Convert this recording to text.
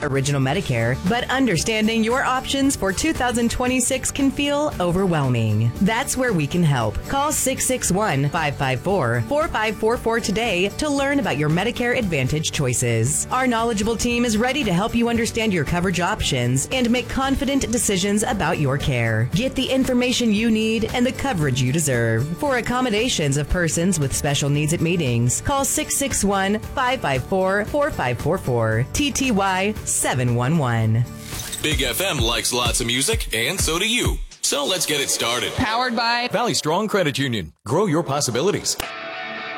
Original Medicare, but understanding your options for 2026 can feel overwhelming. That's where we can help. Call 661-554-4544 today to learn about your Medicare Advantage choices. Our knowledgeable team is ready to help you understand your coverage options and make confident decisions about your care. Get the information you need and the coverage you deserve. For accommodations of persons with special needs at meetings, call 661-554-4544, TTY 711. Big FM likes lots of music, and so do you. So let's get it started. Powered by Valley Strong Credit Union. Grow your possibilities.